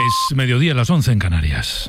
Es mediodía, las 11 en Canarias.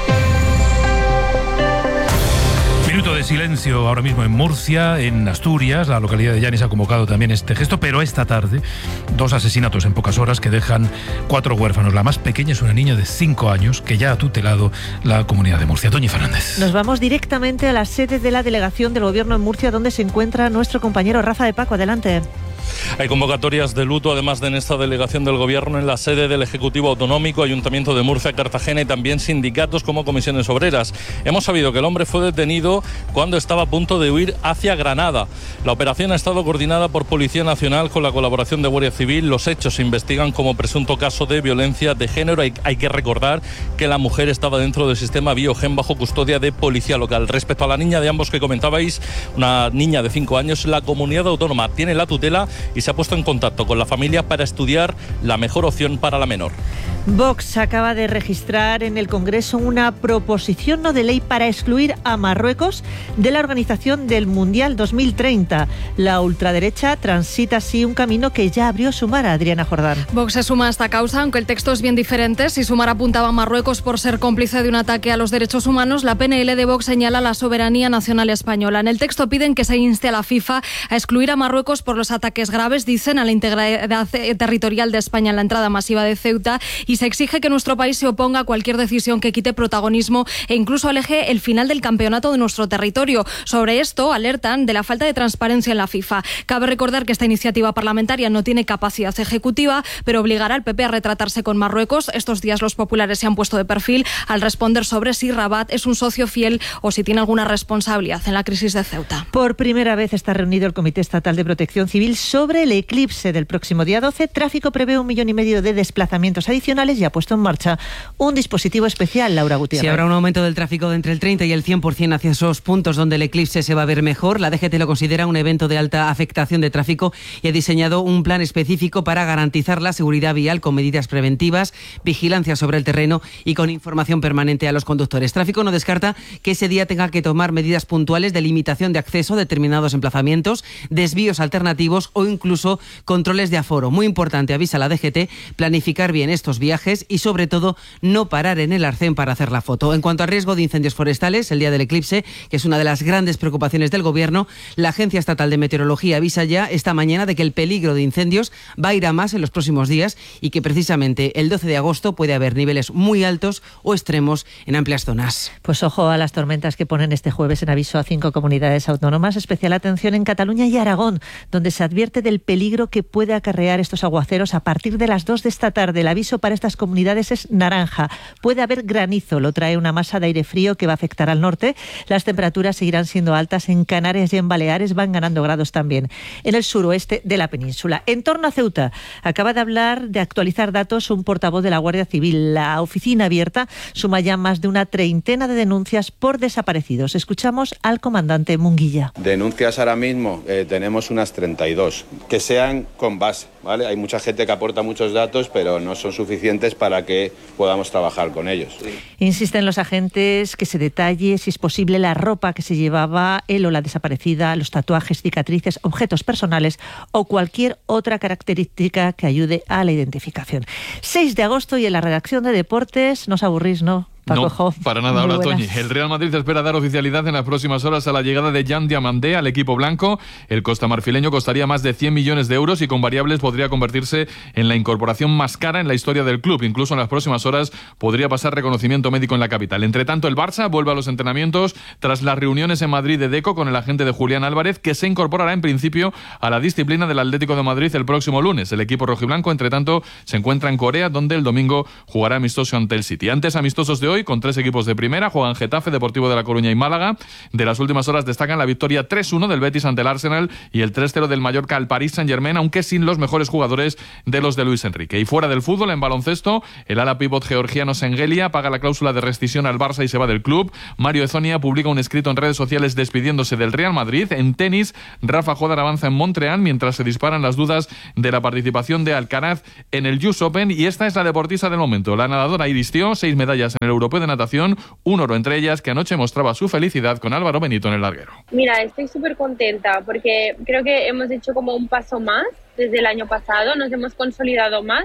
Minuto de silencio ahora mismo en Murcia, en Asturias. La localidad de Llanes ha convocado también este gesto, pero esta tarde 2 asesinatos en pocas horas que dejan 4 huérfanos. La más pequeña es una niña de 5 años que ya ha tutelado la comunidad de Murcia. Toñi Fernández. Nos vamos directamente a la sede de la delegación del Gobierno en Murcia, donde se encuentra nuestro compañero Rafa de Paco. Adelante. Hay convocatorias de luto, además de en esta delegación del Gobierno, en la sede del Ejecutivo Autonómico, Ayuntamiento de Murcia, Cartagena y también sindicatos como comisiones obreras. Hemos sabido que el hombre fue detenido cuando estaba a punto de huir hacia Granada. La operación ha estado coordinada por Policía Nacional con la colaboración de Guardia Civil. Los hechos se investigan como presunto caso de violencia de género. Hay que recordar que la mujer estaba dentro del sistema Biogen bajo custodia de Policía Local. Respecto a la niña de ambos que comentabais, una niña de 5 años, la comunidad autónoma tiene la tutela y se ha puesto en contacto con la familia para estudiar la mejor opción para la menor. Vox acaba de registrar en el Congreso una proposición no de ley para excluir a Marruecos de la organización del Mundial 2030. La ultraderecha transita así un camino que ya abrió Sumar. Adriana Jordán. Vox se suma a esta causa, aunque el texto es bien diferente. Si Sumar apuntaba a Marruecos por ser cómplice de un ataque a los derechos humanos, la PNL de Vox señala la soberanía nacional española. En el texto piden que se inste a la FIFA a excluir a Marruecos por los ataques graves, dicen, a la integridad territorial de España en la entrada masiva de Ceuta, y se exige que nuestro país se oponga a cualquier decisión que quite protagonismo e incluso aleje el final del campeonato de nuestro territorio. Sobre esto alertan de la falta de transparencia en la FIFA. Cabe recordar que esta iniciativa parlamentaria no tiene capacidad ejecutiva, pero obligará al PP a retratarse con Marruecos. Estos días los populares se han puesto de perfil al responder sobre si Rabat es un socio fiel o si tiene alguna responsabilidad en la crisis de Ceuta. Por primera vez está reunido el Comité Estatal de Protección Civil sobre el eclipse del próximo día 12. Tráfico prevé 1,5 millones de desplazamientos adicionales y ha puesto en marcha un dispositivo especial. Laura Gutiérrez. Sí, habrá un aumento del tráfico de entre el 30 y el 100% hacia esos puntos donde el eclipse se va a ver mejor. La DGT lo considera un evento de alta afectación de tráfico y ha diseñado un plan específico para garantizar la seguridad vial con medidas preventivas, vigilancia sobre el terreno y con información permanente a los conductores. Tráfico no descarta que ese día tenga que tomar medidas puntuales de limitación de acceso a determinados emplazamientos, desvíos alternativos o incluso controles de aforo. Muy importante, avisa la DGT, planificar bien estos viajes y sobre todo no parar en el arcén para hacer la foto. En cuanto a riesgo de incendios forestales, el día del eclipse, que es una de las grandes preocupaciones del Gobierno, la Agencia Estatal de Meteorología avisa ya esta mañana de que el peligro de incendios va a ir a más en los próximos días y que precisamente el 12 de agosto puede haber niveles muy altos o extremos en amplias zonas. Pues ojo a las tormentas que ponen este jueves en aviso a 5 comunidades autónomas. Especial atención en Cataluña y Aragón, donde se advierte del peligro que puede acarrear estos aguaceros a partir de las 2 de esta tarde. El aviso para estas comunidades es naranja. Puede haber granizo, lo trae una masa de aire frío que va a afectar al norte. Las temperaturas seguirán siendo altas en Canarias y en Baleares, van ganando grados también en el suroeste de la península. En torno a Ceuta, acaba de actualizar datos un portavoz de la Guardia Civil. La oficina abierta suma ya más de una 30 de denuncias por desaparecidos. Escuchamos al comandante Munguilla. Denuncias ahora mismo tenemos unas 32, que sean con base, ¿vale? Hay mucha gente que aporta muchos datos, pero no son suficientes para que podamos trabajar con ellos. Insisten los agentes que se detalle, si es posible, la ropa que se llevaba él o la desaparecida, los tatuajes, cicatrices, objetos personales o cualquier otra característica que ayude a la identificación. 6 de agosto y en la redacción de Deportes, no os aburrís, ¿no? No, para nada. Ahora, Toñi. El Real Madrid espera dar oficialidad en las próximas horas a la llegada de Jan Diamandé al equipo blanco. El costamarfileño costaría más de 100 millones de euros y con variables podría convertirse en la incorporación más cara en la historia del club. Incluso en las próximas horas podría pasar reconocimiento médico en la capital. Entre tanto, el Barça vuelve a los entrenamientos tras las reuniones en Madrid de Deco con el agente de Julián Álvarez, que se incorporará en principio a la disciplina del Atlético de Madrid el próximo lunes. El equipo rojiblanco, entre tanto, se encuentra en Corea, donde el domingo jugará amistoso ante el City. Antes amistosos de hoy, con 3 equipos de primera, juegan Getafe, Deportivo de La Coruña y Málaga. De las últimas horas destacan la victoria 3-1 del Betis ante el Arsenal y el 3-0 del Mallorca al Paris Saint-Germain, aunque sin los mejores jugadores de los de Luis Enrique. Y fuera del fútbol, en baloncesto, el ala pívot georgiano Sengelia paga la cláusula de rescisión al Barça y se va del club. Mario Ezonia publica un escrito en redes sociales despidiéndose del Real Madrid. En tenis, Rafa Jodar avanza en Montreal mientras se disparan las dudas de la participación de Alcaraz en el US Open, y esta es la deportista del momento. La nadadora Iris Tió, 6 medallas en el Europeo de Natación, un oro entre ellas, que anoche mostraba su felicidad con Álvaro Benito en el larguero. Mira, estoy súper contenta porque creo que hemos hecho como un paso más desde el año pasado, nos hemos consolidado más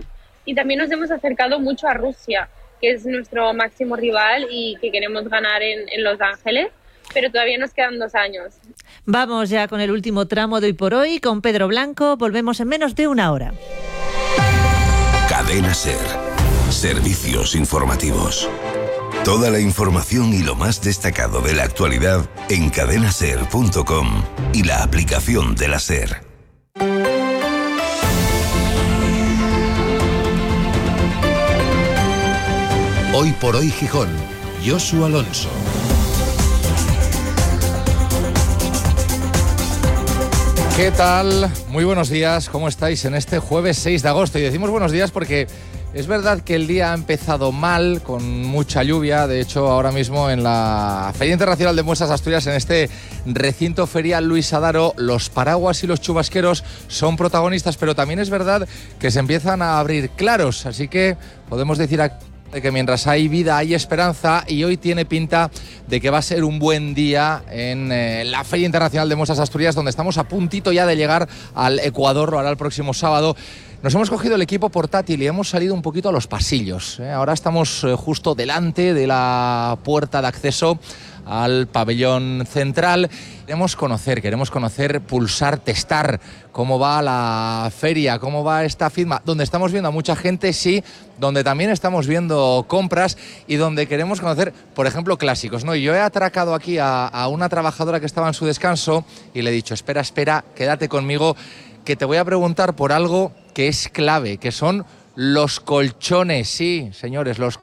y también nos hemos acercado mucho a Rusia, que es nuestro máximo rival y que queremos ganar en Los Ángeles, pero todavía nos quedan 2 años. Vamos ya con el último tramo de Hoy por Hoy con Pedro Blanco. Volvemos en menos de 1 hora. Cadena SER. Servicios informativos. Toda la información y lo más destacado de la actualidad en cadenaser.com y la aplicación de la SER. Hoy por Hoy Gijón. Josu Alonso. ¿Qué tal? Muy buenos días, ¿cómo estáis en este jueves 6 de agosto? Y decimos buenos días porque es verdad que el día ha empezado mal, con mucha lluvia. De hecho, ahora mismo en la Feria Internacional de Muestras Asturias, en este recinto ferial Luis Adaro, los paraguas y los chubasqueros son protagonistas, pero también es verdad que se empiezan a abrir claros, así que podemos decir de que mientras hay vida hay esperanza, y hoy tiene pinta de que va a ser un buen día en la Feria Internacional de Muestras Asturias, donde estamos a puntito ya de llegar al Ecuador. Lo hará el próximo sábado. Nos hemos cogido el equipo portátil y hemos salido un poquito a los pasillos. Ahora estamos justo delante de la puerta de acceso al pabellón central. Queremos conocer, pulsar, testar cómo va la feria, cómo va esta FIDMA, donde estamos viendo a mucha gente, sí, donde también estamos viendo compras y donde queremos conocer, por ejemplo, clásicos, ¿no? Y yo he atracado aquí a una trabajadora que estaba en su descanso y le he dicho, espera, quédate conmigo, que te voy a preguntar por algo que es clave, que son los colchones. Sí, señores, los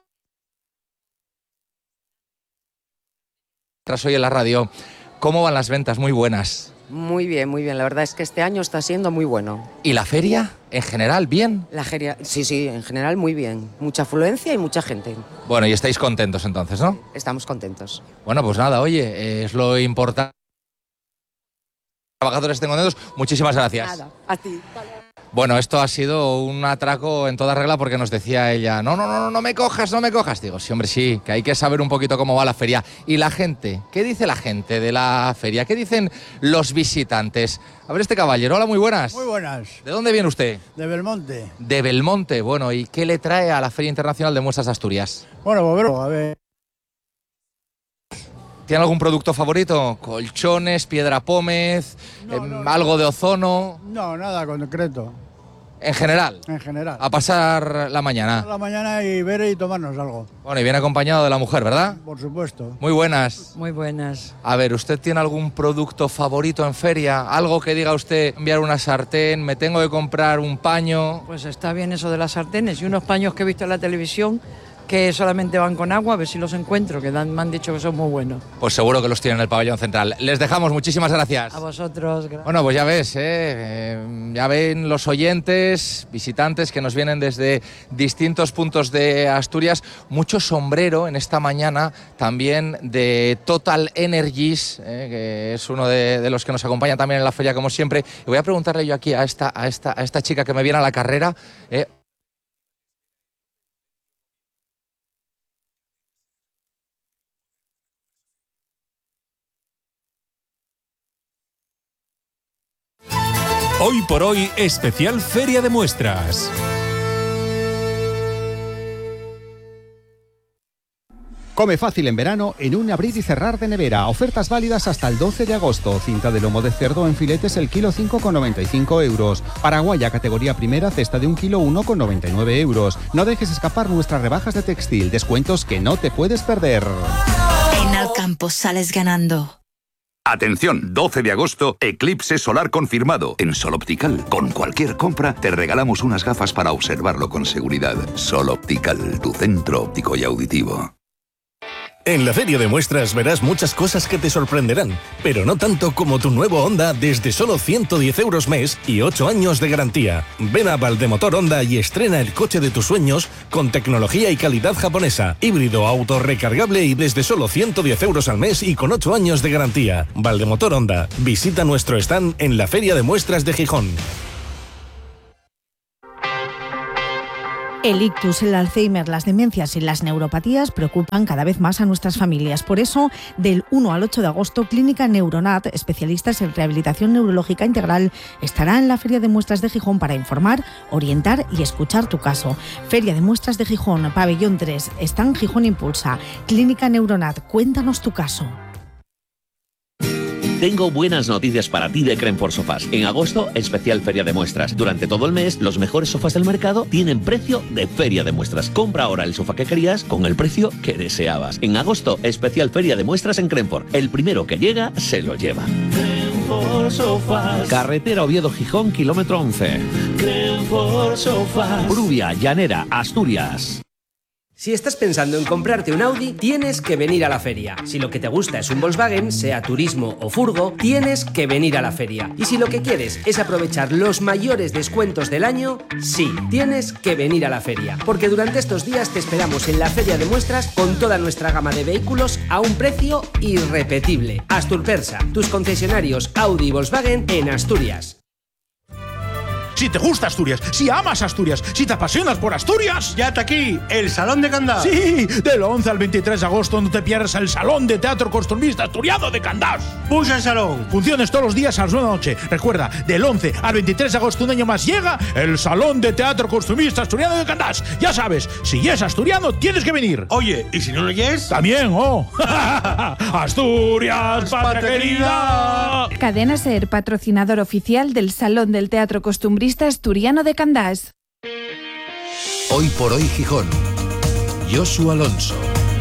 tras hoy en la radio. ¿Cómo van las ventas? Muy buenas. Muy bien. La verdad es que este año está siendo muy bueno. ¿Y la feria, en general, bien? La feria, sí, en general muy bien. Mucha afluencia y mucha gente. Bueno, y estáis contentos entonces, ¿no? Estamos contentos. Bueno, pues nada, oye, es lo importante. Trabajadores estén contentos. Muchísimas gracias. Nada, a ti. Bueno, esto ha sido un atraco en toda regla, porque nos decía ella, no me cojas. Digo, sí, hombre, sí, que hay que saber un poquito cómo va la feria. ¿Y la gente? ¿Qué dice la gente de la feria? ¿Qué dicen los visitantes? A ver, este caballero, hola, muy buenas. Muy buenas. ¿De dónde viene usted? De Belmonte. De Belmonte, bueno, ¿y qué le trae a la Feria Internacional de Muestras Asturias? Bueno, a ver. ¿Tiene algún producto favorito? ¿Colchones, piedra pómez, algo de ozono? No, nada concreto. ¿En general? En general. A pasar la mañana. A la mañana y ver y tomarnos algo. Bueno, y viene acompañado de la mujer, ¿verdad? Por supuesto. Muy buenas. Muy buenas. A ver, ¿usted tiene algún producto favorito en feria? Algo que diga usted, enviar una sartén, me tengo que comprar un paño. Pues está bien eso de las sartenes y unos paños que he visto en la televisión que solamente van con agua, a ver si los encuentro, que me han dicho que son muy buenos. Pues seguro que los tienen en el pabellón central. Les dejamos, muchísimas gracias. A vosotros, gracias. Bueno, pues ya ves, ya ven los oyentes, visitantes que nos vienen desde distintos puntos de Asturias. Mucho sombrero en esta mañana también de Total Energies, que es uno de los que nos acompaña también en la feria, como siempre. Y voy a preguntarle yo aquí a esta chica que me viene a la carrera. Hoy por Hoy, especial Feria de Muestras. Come fácil en verano en un abrir y cerrar de nevera. Ofertas válidas hasta el 12 de agosto. Cinta de lomo de cerdo en filetes el kilo 5,95 euros. Paraguaya categoría primera, cesta de 1 kilo 1,99 euros. No dejes escapar nuestras rebajas de textil. Descuentos que no te puedes perder. En Alcampo sales ganando. Atención, 12 de agosto, eclipse solar confirmado en Sol Optical. Con cualquier compra te regalamos unas gafas para observarlo con seguridad. Sol Optical, tu centro óptico y auditivo. En la Feria de Muestras verás muchas cosas que te sorprenderán, pero no tanto como tu nuevo Honda desde solo 110 euros mes y 8 años de garantía. Ven a Valdemotor Honda y estrena el coche de tus sueños con tecnología y calidad japonesa, híbrido, auto recargable y desde solo 110 euros al mes y con 8 años de garantía. Valdemotor Honda. Visita nuestro stand en la Feria de Muestras de Gijón. El ictus, el Alzheimer, las demencias y las neuropatías preocupan cada vez más a nuestras familias. Por eso, del 1 al 8 de agosto, Clínica Neuronat, especialistas en rehabilitación neurológica integral, estará en la Feria de Muestras de Gijón para informar, orientar y escuchar tu caso. Feria de Muestras de Gijón, Pabellón 3, Stand Gijón Impulsa. Clínica Neuronat, cuéntanos tu caso. Tengo buenas noticias para ti de Crenfort Sofás. En agosto, especial Feria de Muestras. Durante todo el mes, los mejores sofás del mercado tienen precio de Feria de Muestras. Compra ahora el sofá que querías con el precio que deseabas. En agosto, especial Feria de Muestras en Crenfort. El primero que llega, se lo lleva. Crenfort Sofás. Carretera Oviedo-Gijón, kilómetro 11. Crenfort Sofás. Brubia, Llanera, Asturias. Si estás pensando en comprarte un Audi, tienes que venir a la feria. Si lo que te gusta es un Volkswagen, sea turismo o furgo, tienes que venir a la feria. Y si lo que quieres es aprovechar los mayores descuentos del año, sí, tienes que venir a la feria. Porque durante estos días te esperamos en la Feria de Muestras con toda nuestra gama de vehículos a un precio irrepetible. Asturpersa, tus concesionarios Audi y Volkswagen en Asturias. Si te gusta Asturias, si amas Asturias, si te apasionas por Asturias, ya está aquí, el Salón de Candás. Sí, del 11 al 23 de agosto no te pierdas el Salón de Teatro Costumbrista Asturiano de Candás. Puja el salón. Funciones todos los días a las 9 de la noche. Recuerda, del 11 al 23 de agosto, un año más, llega el Salón de Teatro Costumbrista Asturiano de Candás. Ya sabes, si es asturiano, tienes que venir. Oye, ¿y si no lo es? También, oh. Asturias, patria querida. Cadena SER, patrocinador oficial del Salón del Teatro Costumbrista Asturiano de Candás. Hoy por hoy Gijón. Josu Alonso.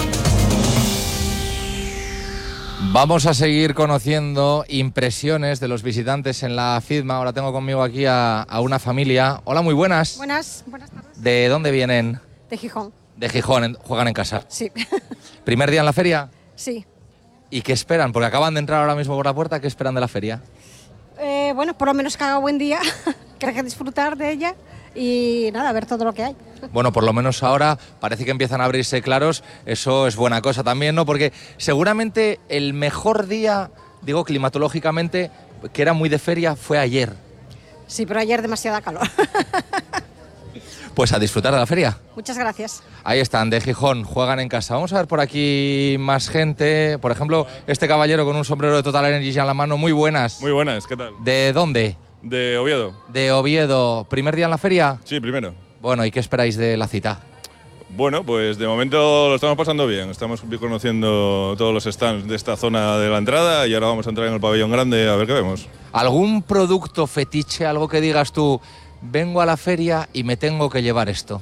Vamos a seguir conociendo impresiones de los visitantes en la FIDMA. Ahora tengo conmigo aquí a una familia. Hola, muy buenas. Buenas tardes. ¿De dónde vienen? De Gijón. De Gijón, juegan en casa. Sí. ¿Primer día en la feria? Sí. ¿Y qué esperan? Porque acaban de entrar ahora mismo por la puerta. ¿Qué esperan de la feria? Bueno, por lo menos que haga buen día, que hay que disfrutar de ella y nada, ver todo lo que hay. Bueno, por lo menos ahora parece que empiezan a abrirse claros, eso es buena cosa también, ¿no? Porque seguramente el mejor día, digo climatológicamente, que era muy de feria, fue ayer. Sí, pero ayer demasiada calor. Pues a disfrutar de la feria. Muchas gracias. Ahí están, de Gijón, juegan en casa. Vamos a ver por aquí más gente. Por ejemplo, este caballero con un sombrero de Total Energies en la mano. Muy buenas. Muy buenas, ¿qué tal? ¿De dónde? De Oviedo. De Oviedo. ¿Primer día en la feria? Sí, primero. Bueno, ¿y qué esperáis de la cita? Bueno, pues de momento lo estamos pasando bien. Estamos conociendo todos los stands de esta zona de la entrada y ahora vamos a entrar en el pabellón grande a ver qué vemos. ¿Algún producto fetiche, algo que digas tú, vengo a la feria y me tengo que llevar esto?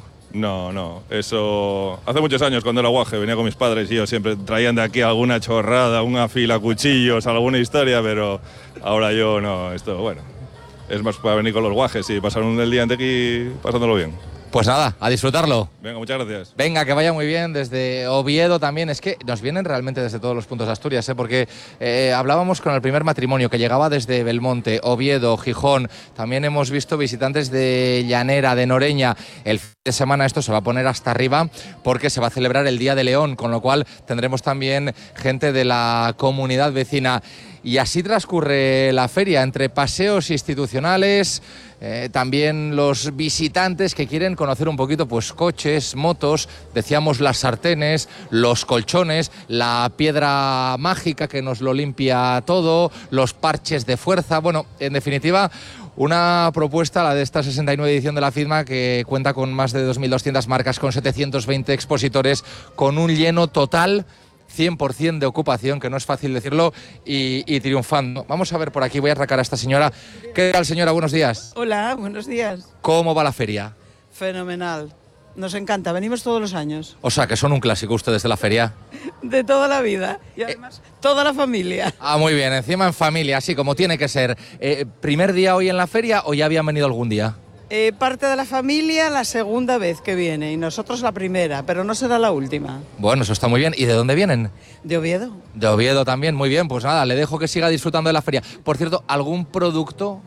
No, eso... Hace muchos años cuando era guaje, venía con mis padres y yo siempre traían de aquí alguna chorrada, una fila, cuchillos, alguna historia, pero ahora yo no, esto, bueno, es más para venir con los guajes y pasar el día ante aquí pasándolo bien. Pues nada, a disfrutarlo. Venga, muchas gracias. Venga, que vaya muy bien. Desde Oviedo también. Es que nos vienen realmente desde todos los puntos de Asturias, porque hablábamos con el primer matrimonio que llegaba desde Belmonte, Oviedo, Gijón. También hemos visto visitantes de Llanera, de Noreña. El fin de semana esto se va a poner hasta arriba porque se va a celebrar el Día de León, con lo cual tendremos también gente de la comunidad vecina. Y así transcurre la feria, entre paseos institucionales, también los visitantes que quieren conocer un poquito pues coches, motos, decíamos las sartenes, los colchones, la piedra mágica que nos lo limpia todo, los parches de fuerza, bueno, en definitiva, una propuesta, la de esta 69 edición de la FIDMA, que cuenta con más de 2.200 marcas, con 720 expositores, con un lleno total 100% de ocupación, que no es fácil decirlo, y triunfando. Vamos a ver por aquí, voy a atracar a esta señora. ¿Qué tal, señora? Buenos días. Hola, buenos días. ¿Cómo va la feria? Fenomenal. Nos encanta, venimos todos los años. O sea, que son un clásico ustedes de la feria. De toda la vida. Y además, toda la familia. Ah, muy bien, encima en familia, así como tiene que ser. ¿Primer día hoy en la feria o ya habían venido algún día? Parte de la familia la segunda vez que viene y nosotros la primera, pero no será la última. Bueno, eso está muy bien. ¿Y de dónde vienen? De Oviedo. De Oviedo también, muy bien. Pues nada, le dejo que siga disfrutando de la feria. Por cierto, ¿algún producto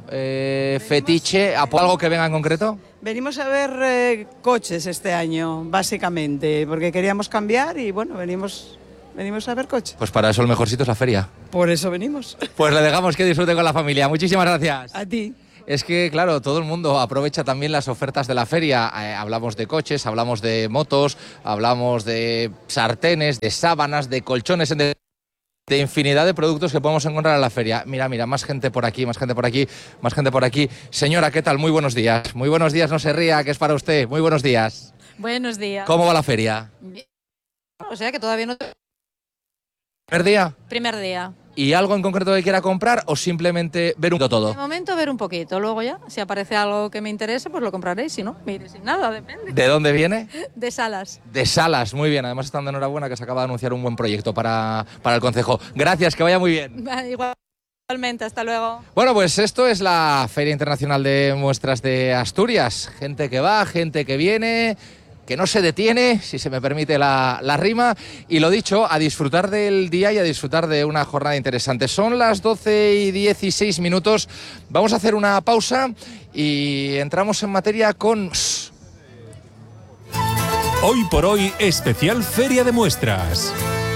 fetiche, algo que venga en concreto? Venimos a ver coches este año, básicamente, porque queríamos cambiar y bueno, venimos a ver coches. Pues para eso el mejor sitio es la feria. Por eso venimos. Pues le dejamos que disfrute con la familia. Muchísimas gracias. A ti. es que, claro, todo el mundo aprovecha también las ofertas de la feria. Hablamos de coches, hablamos de motos, hablamos de sartenes, de sábanas, de colchones, de infinidad de productos que podemos encontrar en la feria. Mira, más gente por aquí, más gente por aquí, más gente por aquí. Señora, ¿qué tal? Muy buenos días. Muy buenos días, no se ría, que es para usted. Muy buenos días. Buenos días. ¿Cómo va la feria? O sea que todavía no... ¿Primer día? Primer día. ¿Y algo en concreto que quiera comprar o simplemente ver un poco todo? De momento ver un poquito, luego ya, si aparece algo que me interese, pues lo compraré, si no, mire, sin nada, depende. ¿De dónde viene? De Salas. De Salas, muy bien. Además están de enhorabuena que se acaba de anunciar un buen proyecto para el concejo. Gracias, que vaya muy bien. Igualmente, hasta luego. Bueno, pues esto es la Feria Internacional de Muestras de Asturias. Gente que va, gente que viene, que no se detiene, si se me permite la rima, y lo dicho, a disfrutar del día y a disfrutar de una jornada interesante. Son las 12:16 minutos, vamos a hacer una pausa y entramos en materia con... Hoy por hoy, especial Feria de Muestras.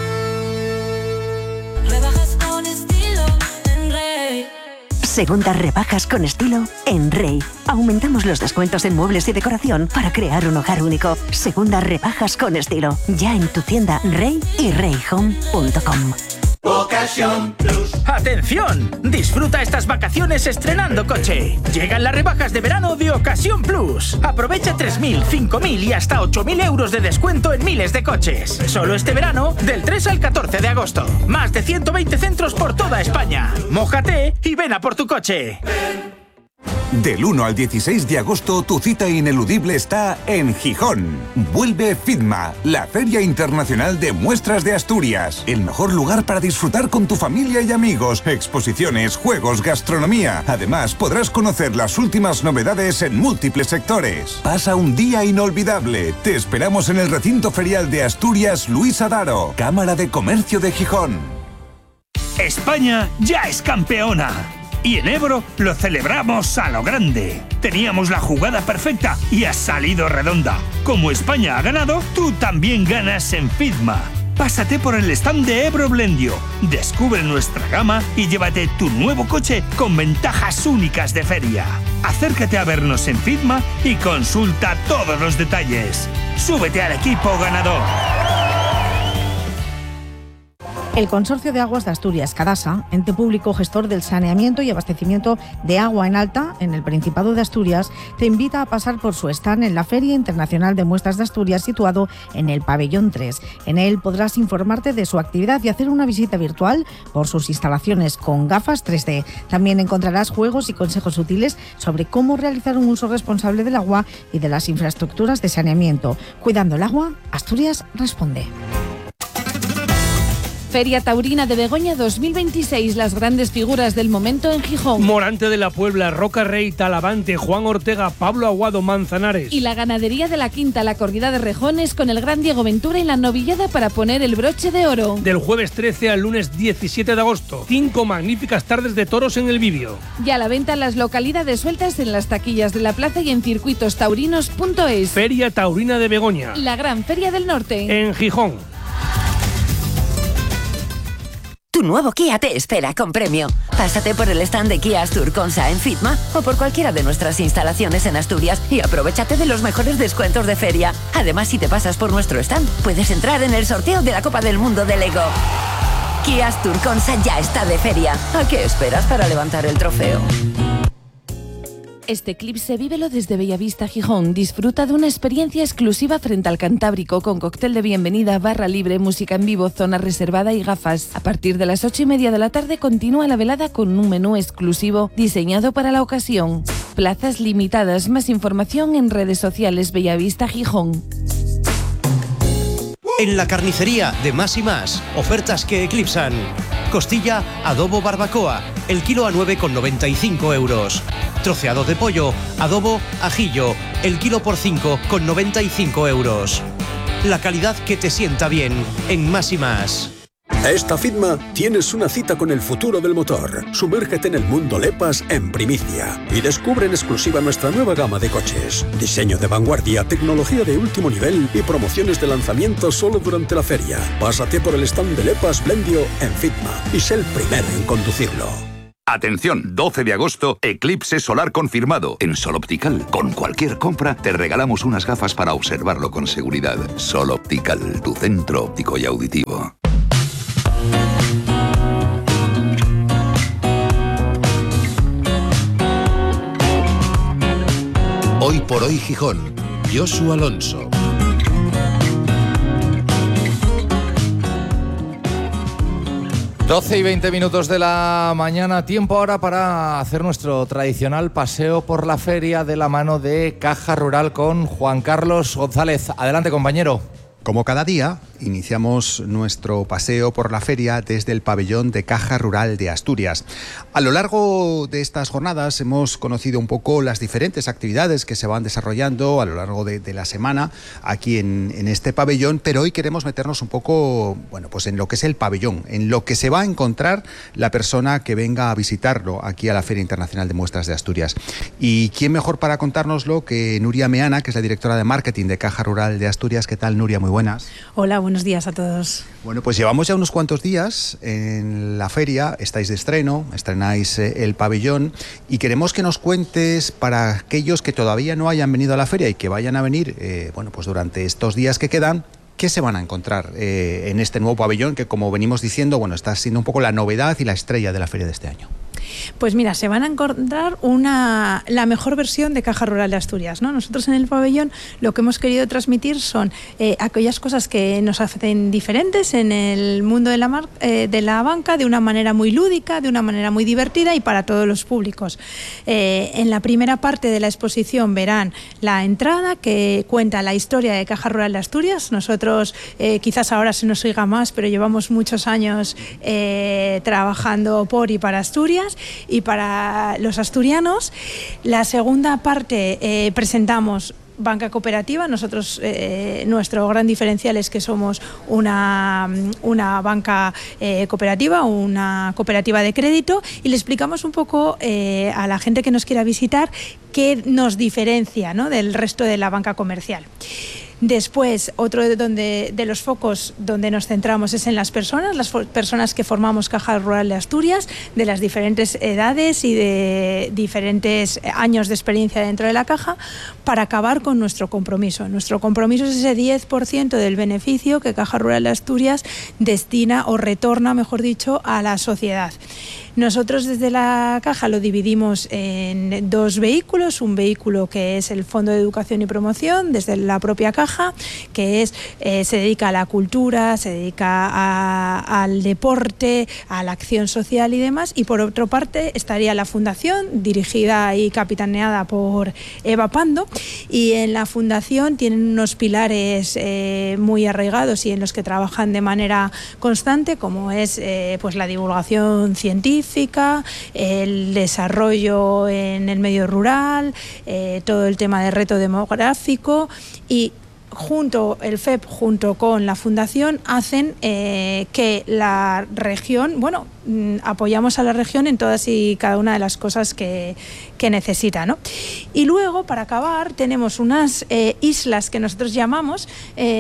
Segundas rebajas con estilo en Rey. Aumentamos los descuentos en muebles y decoración para crear un hogar único. Segundas rebajas con estilo. Ya en tu tienda Rey y reyhome.com. Ocasión Plus. ¡Atención! Disfruta estas vacaciones estrenando coche. Llegan las rebajas de verano de Ocasión Plus. Aprovecha 3.000, 5.000 y hasta 8.000 euros de descuento en miles de coches. Solo este verano, del 3 al 14 de agosto. Más de 120 centros por toda España. Mójate y ven a por tu coche. Del 1 al 16 de agosto, tu cita ineludible está en Gijón. Vuelve FIDMA, la Feria Internacional de Muestras de Asturias. El mejor lugar para disfrutar con tu familia y amigos. Exposiciones, juegos, gastronomía. Además, podrás conocer las últimas novedades en múltiples sectores. Pasa un día inolvidable. Te esperamos en el recinto ferial de Asturias Luis Adaro, Cámara de Comercio de Gijón. España ya es campeona. Y en Ebro lo celebramos a lo grande. Teníamos la jugada perfecta y ha salido redonda. Como España ha ganado, tú también ganas en FIDMA. Pásate por el stand de Ebro Blendio, descubre nuestra gama y llévate tu nuevo coche con ventajas únicas de feria. Acércate a vernos en FIDMA y consulta todos los detalles. Súbete al equipo ganador. El Consorcio de Aguas de Asturias, Cadasa, ente público gestor del saneamiento y abastecimiento de agua en alta en el Principado de Asturias, te invita a pasar por su stand en la Feria Internacional de Muestras de Asturias, situado en el Pabellón 3. En él podrás informarte de su actividad y hacer una visita virtual por sus instalaciones con gafas 3D. También encontrarás juegos y consejos útiles sobre cómo realizar un uso responsable del agua y de las infraestructuras de saneamiento. Cuidando el agua, Asturias responde. Feria Taurina de Begoña 2026, las grandes figuras del momento en Gijón. Morante de la Puebla, Roca Rey, Talavante, Juan Ortega, Pablo Aguado, Manzanares. Y la ganadería de la Quinta, la corrida de rejones con el gran Diego Ventura y la novillada para poner el broche de oro. Del jueves 13 al lunes 17 de agosto, 5 magníficas tardes de toros en el Bibio. Y a la venta las localidades sueltas en las taquillas de la plaza y en circuitostaurinos.es. Feria Taurina de Begoña, la gran feria del norte. En Gijón. Tu nuevo Kia te espera con premio. Pásate por el stand de Kia Astur Consa en FIDMA o por cualquiera de nuestras instalaciones en Asturias y aprovechate de los mejores descuentos de feria. Además, si te pasas por nuestro stand, puedes entrar en el sorteo de la Copa del Mundo de Lego. Kia Astur Consa ya está de feria. ¿A qué esperas para levantar el trofeo? Este eclipse vívelo desde Bellavista, Gijón. Disfruta de una experiencia exclusiva frente al Cantábrico con cóctel de bienvenida, barra libre, música en vivo, zona reservada y gafas. A partir de las 8:30 de la tarde continúa la velada con un menú exclusivo diseñado para la ocasión. Plazas limitadas. Más información en redes sociales Bellavista Gijón. En la carnicería de Más y Más, ofertas que eclipsan. Costilla adobo barbacoa, el kilo a 9,95 euros. Troceado de pollo, adobo ajillo, el kilo por 5,95 euros. La calidad que te sienta bien en Más y Más. Esta FIDMA tienes una cita con el futuro del motor. Sumérgete en el mundo LEPAS en primicia y descubre en exclusiva nuestra nueva gama de coches. Diseño de vanguardia, tecnología de último nivel y promociones de lanzamiento solo durante la feria. Pásate por el stand de LEPAS Blendio en FIDMA y sé el primero en conducirlo. Atención, 12 de agosto, eclipse solar confirmado. En Sol Optical, con cualquier compra, te regalamos unas gafas para observarlo con seguridad. Sol Optical, tu centro óptico y auditivo. Hoy por hoy Gijón, Josu Alonso. Doce y 20 minutos de la mañana, tiempo ahora para hacer nuestro tradicional paseo por la feria de la mano de Caja Rural con Juan Carlos González. Adelante, compañero. Como cada día, iniciamos nuestro paseo por la feria desde el pabellón de Caja Rural de Asturias. A lo largo de estas jornadas hemos conocido un poco las diferentes actividades que se van desarrollando a lo largo de la semana aquí en este pabellón, pero hoy queremos meternos un poco, bueno, pues en lo que es el pabellón, en lo que se va a encontrar la persona que venga a visitarlo aquí a la Feria Internacional de Muestras de Asturias. ¿Y quién mejor para contárnoslo que Nuria Meana, que es la directora de marketing de Caja Rural de Asturias? ¿Qué tal, Nuria? Muy buenas. Hola, buenos días a todos. Bueno, pues llevamos ya unos cuantos días en la feria, estáis de estreno, estrenáis el pabellón y queremos que nos cuentes, para aquellos que todavía no hayan venido a la feria y que vayan a venir, bueno, pues durante estos días que quedan, ¿qué se van a encontrar en este nuevo pabellón que, como venimos diciendo, bueno, está siendo un poco la novedad y la estrella de la feria de este año? Pues mira, se van a encontrar la mejor versión de Caja Rural de Asturias, ¿no? Nosotros en el pabellón lo que hemos querido transmitir son aquellas cosas que nos hacen diferentes en el mundo de la banca, de una manera muy lúdica, de una manera muy divertida y para todos los públicos. En la primera parte de la exposición verán la entrada que cuenta la historia de Caja Rural de Asturias. Nosotros, quizás ahora se nos oiga más, pero llevamos muchos años trabajando por y para Asturias y para los asturianos. La segunda parte presentamos banca cooperativa. Nosotros, nuestro gran diferencial es que somos una banca cooperativa, una cooperativa de crédito, y le explicamos un poco a la gente que nos quiera visitar qué nos diferencia, ¿no?, del resto de la banca comercial. Después, otro de los focos donde nos centramos es en las personas que formamos Caja Rural de Asturias, de las diferentes edades y de diferentes años de experiencia dentro de la caja, para acabar con nuestro compromiso. Nuestro compromiso es ese 10% del beneficio que Caja Rural de Asturias destina o retorna, mejor dicho, a la sociedad. Nosotros desde la Caja lo dividimos en dos vehículos, un vehículo que es el Fondo de Educación y Promoción desde la propia Caja, que se dedica a la cultura, se dedica al deporte, a la acción social y demás, y por otra parte estaría la Fundación, dirigida y capitaneada por Eva Pando, y en la Fundación tienen unos pilares muy arraigados y en los que trabajan de manera constante, como es pues la divulgación científica, el desarrollo en el medio rural, todo el tema de reto demográfico, y el FEP junto con la Fundación hacen que la región, bueno, apoyamos a la región en todas y cada una de las cosas que necesita, ¿no? Y luego, para acabar, tenemos unas islas que nosotros llamamos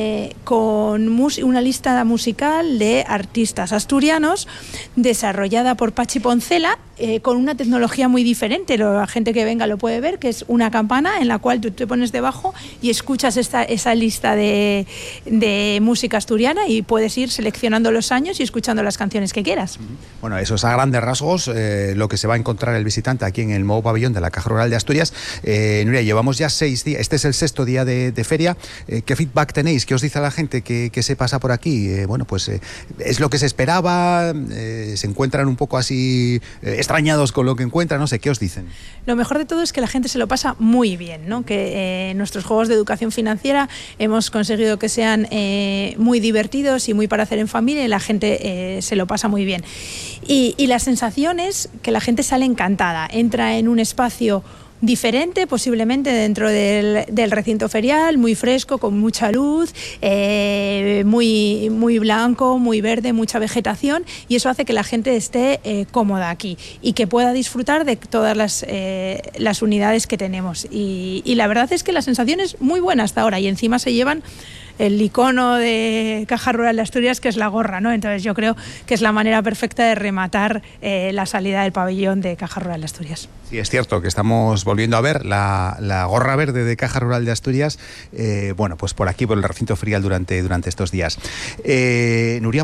con una lista musical de artistas asturianos desarrollada por Pachi Poncela, con una tecnología muy diferente. La gente que venga lo puede ver, que es una campana en la cual tú te pones debajo y escuchas esa lista de música asturiana y puedes ir seleccionando los años y escuchando las canciones que quieras. Bueno, eso es a grandes rasgos lo que se va a encontrar el visitante aquí en el nuevo pabellón de la Caja Rural de Asturias. Nuria, llevamos ya 6 días, este es el 6º día de feria. ¿Qué feedback tenéis? ¿Qué os dice la gente que se pasa por aquí? Bueno, pues es lo que se esperaba, se encuentran un poco así extrañados con lo que encuentran, no sé, ¿qué os dicen? Lo mejor de todo es que la gente se lo pasa muy bien, ¿no? Que nuestros juegos de educación financiera hemos conseguido que sean muy divertidos y muy para hacer en familia, y la gente se lo pasa muy bien. Y la sensación es que la gente sale encantada, entra en un espacio diferente, posiblemente dentro del recinto ferial, muy fresco, con mucha luz, muy blanco, muy verde, mucha vegetación, y eso hace que la gente esté cómoda aquí y que pueda disfrutar de todas las unidades que tenemos. Y la verdad es que la sensación es muy buena hasta ahora, y encima se llevan el icono de Caja Rural de Asturias, que es la gorra, ¿no? Entonces yo creo que es la manera perfecta de rematar la salida del pabellón de Caja Rural de Asturias. Sí, es cierto que estamos volviendo a ver la gorra verde de Caja Rural de Asturias, bueno, pues por aquí, por el recinto ferial durante estos días. Nuria